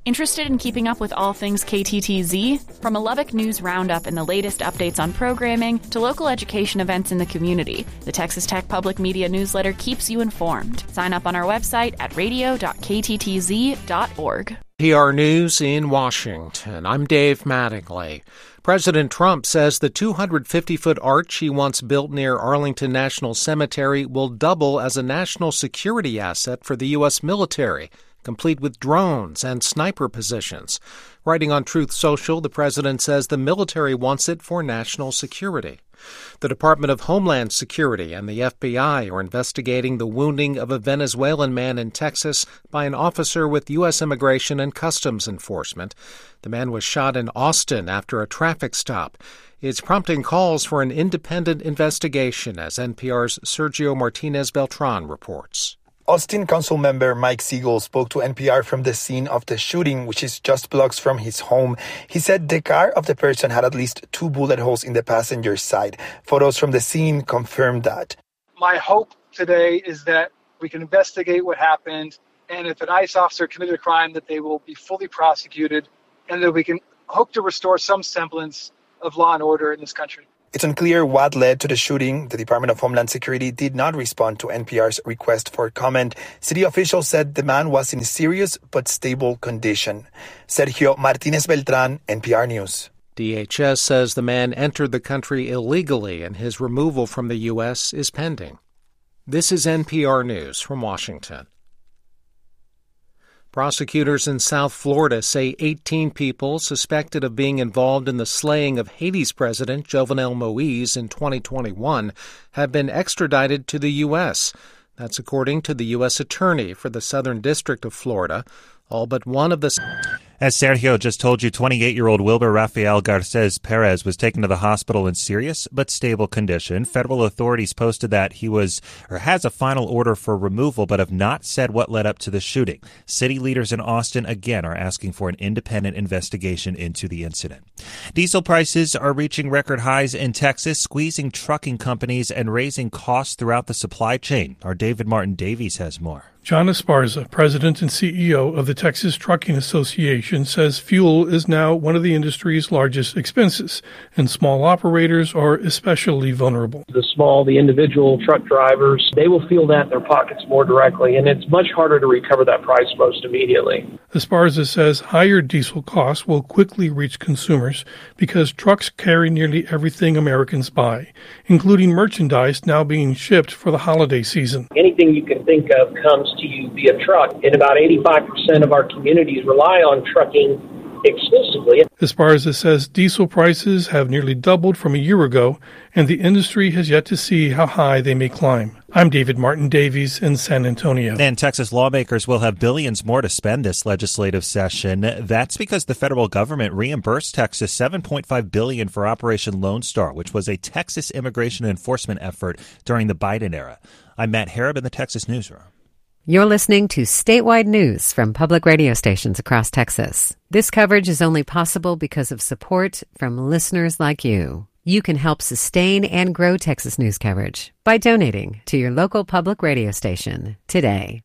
Interested in keeping up with all things KTTZ? From a Lubbock News Roundup and the latest updates on programming to local education events in the community, the Texas Tech Public Media Newsletter keeps you informed. Sign up on our website at radio.kttz.org. PR News in Washington. I'm Dave Mattingly. President Trump says the 250-foot arch he wants built near Arlington National Cemetery will double as a national security asset for the U.S. military, complete with drones and sniper positions. Writing on Truth Social, the president says the military wants it for national security. The Department of Homeland Security and the FBI are investigating the wounding of a Venezuelan man in Texas by an officer with U.S. Immigration and Customs Enforcement. The man was shot in Austin after a traffic stop. It's prompting calls for an independent investigation, as NPR's Sergio Martinez Beltran reports. Austin Council member Mike Siegel spoke to NPR from the scene of the shooting, which is just blocks from his home. He said the car of the person had at least 2 bullet holes in the passenger side. Photos from the scene confirmed that. My hope today is that we can investigate what happened, and if an ICE officer committed a crime, that they will be fully prosecuted, and that we can hope to restore some semblance of law and order in this country. It's unclear what led to the shooting. The Department of Homeland Security did not respond to NPR's request for comment. City officials said the man was in serious but stable condition. Sergio Martinez Beltran, NPR News. DHS says the man entered the country illegally and his removal from the U.S. is pending. This is NPR News from Washington. Prosecutors in South Florida say 18 people suspected of being involved in the slaying of Haiti's president Jovenel Moïse in 2021 have been extradited to the U.S. That's according to the U.S. Attorney for the Southern District of Florida. All but one of the... As Sergio just told you, 28-year-old Wilber Rafael Garces Perez was taken to the hospital in serious but stable condition. Federal authorities posted that he has a final order for removal, but have not said what led up to the shooting. City leaders in Austin, again, are asking for an independent investigation into the incident. Diesel prices are reaching record highs in Texas, squeezing trucking companies and raising costs throughout the supply chain. Our David Martin Davies has more. John Esparza, president and CEO of the Texas Trucking Association, says fuel is now one of the industry's largest expenses, and small operators are especially vulnerable. The individual truck drivers, they will feel that in their pockets more directly, and it's much harder to recover that price most immediately. Esparza says higher diesel costs will quickly reach consumers because trucks carry nearly everything Americans buy, including merchandise now being shipped for the holiday season. Anything you can think of comes to you via truck, and about 85% of our communities rely on trucking exclusively. Esparza says diesel prices have nearly doubled from a year ago, and the industry has yet to see how high they may climb. I'm David Martin Davies in San Antonio. And Texas lawmakers will have billions more to spend this legislative session. That's because the federal government reimbursed Texas $7.5 billion for Operation Lone Star, which was a Texas immigration enforcement effort during the Biden era. I'm Matt Harab in the Texas Newsroom. You're listening to statewide news from public radio stations across Texas. This coverage is only possible because of support from listeners like you. You can help sustain and grow Texas news coverage by donating to your local public radio station today.